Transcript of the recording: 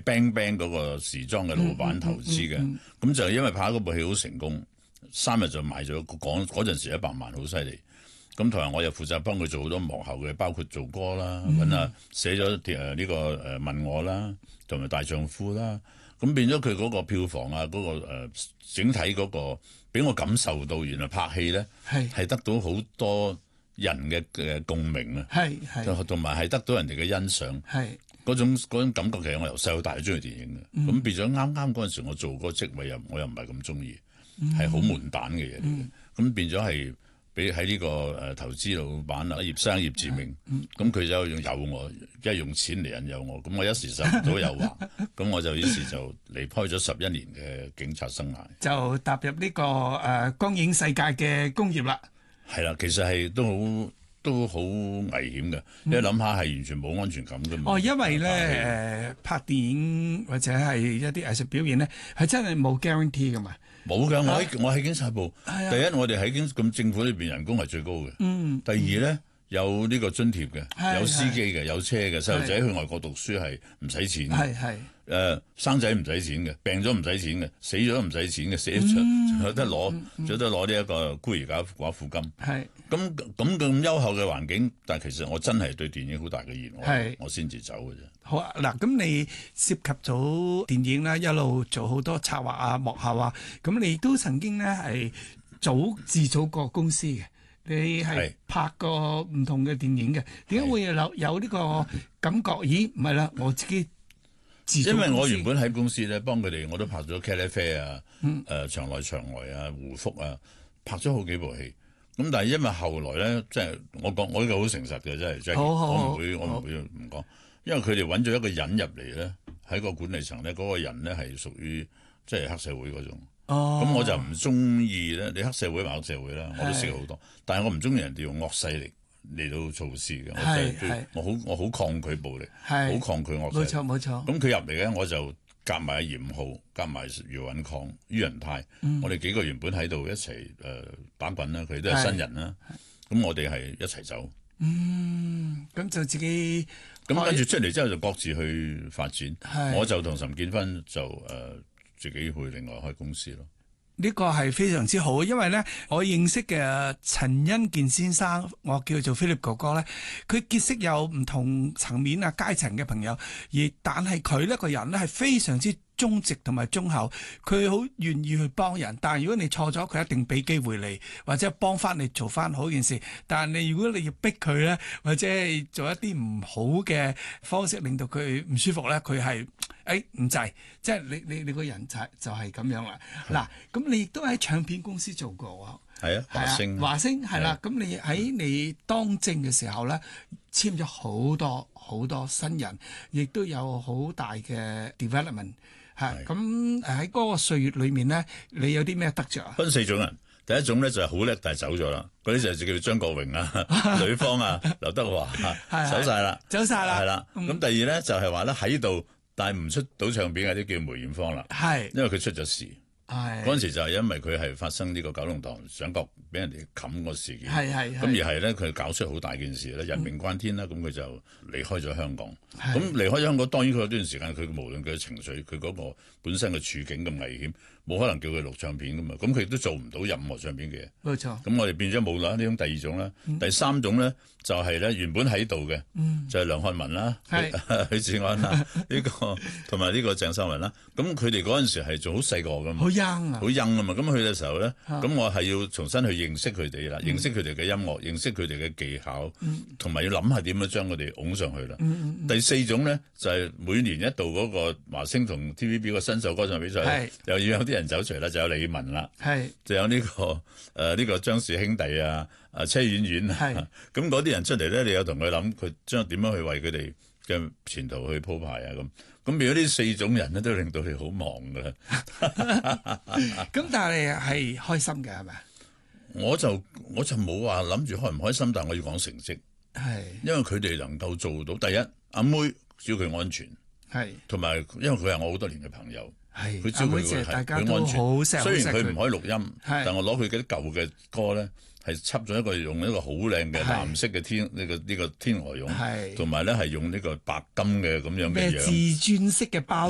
Bang Bang 嗰個時裝嘅老闆投資嘅，咁就因為拍嗰部戲好成功，3日就賣咗嗰陣時100萬，好犀利。咁同埋我又負責幫佢做好多幕後嘅，包括做歌啦，寫咗呢個問我啦，同埋大丈夫啦。咁變咗佢嗰個票房啊，嗰個整體嗰個俾我感受到，原來拍戲咧係得到好多人嘅共鳴啊，同埋係得到人哋嘅欣賞，嗰種感覺其實我由細到大都中意電影嘅。咁變咗啱啱嗰陣時我做嗰個職位我又唔係咁中意，係好悶蛋嘅嘢嚟嘅。咁變咗係俾喺呢個投資老闆啊葉生葉志明，咁佢就用誘我，即係用錢嚟引誘我。咁我一時受唔到誘惑，咁我就於是就離開咗11年嘅警察生涯， 就踏入呢個光影世界嘅工業啦。 係啦，其實係都好危險嘅，你諗下係完全冇安全感㗎嘛。 因為咧拍電影或者係一啲藝術表演咧，係真係冇 guarantee 㗎嘛。 冇㗎，我喺警察部，第一我哋喺咁政府裏邊人工係最高嘅，第二咧有呢個津貼嘅，有司機嘅，有車嘅，細路仔去外國讀書係唔使錢嘅，生仔唔使錢嘅，病咗唔使錢嘅，死咗都唔使錢嘅，死咗仲有得攞呢一個孤兒寡婦金。咁優厚嘅環境，但係其實我真係對電影好大嘅熱愛，我先至走嘅啫。 好啊，嗱，咁你涉及咗電影啦，一路做好多策劃啊、幕後啊，咁你都曾經咧係自組過公司嘅，你係拍過唔同嘅電影嘅，點解會有呢個感覺？咦，唔係啦，我自己自組公司。因為我原本喺公司咧幫佢哋，我都拍咗《茄喱啡》啊、牆內牆外啊、胡福啊，拍咗好幾部戲。咁但係因為後來咧，即係我呢個好誠實嘅，真係我唔會唔講，因為佢哋揾咗一個人入嚟咧，喺個管理層咧，嗰個人咧係屬於即係黑社會嗰種。咁我就唔中意咧，你黑社會還黑社會啦，我都識好多，但係我唔中意人哋用惡勢力嚟到做事嘅，我好抗拒暴力，好抗拒惡勢力。 冇錯。咁佢入嚟咧，我就夾埋嚴浩，夾埋余允抗、于仁泰，我哋幾個原本喺度一齊打滾啦，佢哋都係新人啦，咁我哋係一齊走。 咁就自己咁跟住出嚟之後就各自去發展，我就同岑建勳就自己去另外開公司咯。 呢個係非常之好，因為咧我認識嘅陳欣健先生，我叫做 Philip 哥哥咧，佢結識有唔同層面啊階層嘅朋友，但係佢呢個人咧係非常之忠直同埋忠厚，佢好願意去幫人。但係如果你錯咗，佢一定俾機會你，或者幫翻你做翻好件事。但係如果你要逼佢咧，或者係做一啲唔好嘅方式，令到佢唔舒服咧，佢係唔制。即係你個人就係咁樣啦。嗱，咁你亦都喺唱片公司做過喎。 係啊，華星係啦。咁你喺你當政嘅時候咧，簽咗好多新人，亦都有好大嘅 development。咁喺嗰個歲月裏面咧，你有啲咩得着啊？ 分4種人，第一種咧就係好叻，但係走咗啦。嗰啲就叫做張國榮啊、呂方啊、劉德華走晒啦，係啦。咁第二咧就係話咧喺度，但係唔出到唱片嗰啲叫梅艷芳啦。因為佢出咗事。嗰陣時就係因為佢係發生呢個九龍塘上角俾人哋冚個事件，咁而係咧佢搞出好大件事咧，人命關天啦，咁佢就離開咗香港。咁離開咗香港，當然佢有段時間佢無論佢嘅情緒，佢嗰個本身嘅處境咁危險，冇可能叫佢錄唱片噶嘛，咁佢亦都做唔到任何唱片嘅嘢。 冇錯。咁我哋變咗冇啦，呢種第二種啦。第三種咧就係咧原本喺度嘅，就係梁漢文啦、許志安啦，呢個同埋呢個鄭秀文啦。咁佢哋嗰陣時係仲好細個噶嘛。好young啊嘛，咁去嘅時候咧，咁我係要重新去認識佢哋啦，認識佢哋嘅音樂，認識佢哋嘅技巧，同埋要諗下點樣將佢哋拱上去啦。第4種咧就係每年一度嗰個華星同 TVB 個新秀歌唱比賽，又要有啲人走出嚟啦，就有李玟啦，就有呢個張氏兄弟啊、車婉婉啊，咁嗰啲人出嚟咧，你有同佢諗，佢將點樣去為佢哋嘅前途去鋪排啊咁變咗呢4種人咧，都令到你好忙噶啦。 咁但係係開心嘅係咪？ 我就冇話諗住開唔開心，但係我要講成績。因為佢哋能夠做到，第一阿妹只要佢安全，同埋因為佢係我好多年嘅朋友，佢只要佢安全。雖然佢唔可以錄音，但我攞佢嗰啲舊嘅歌咧。係輯咗用一個好靚嘅藍色嘅呢個天鵝絨，同埋咧係用呢個白金嘅咁樣嘅樣， 自鑽式嘅包。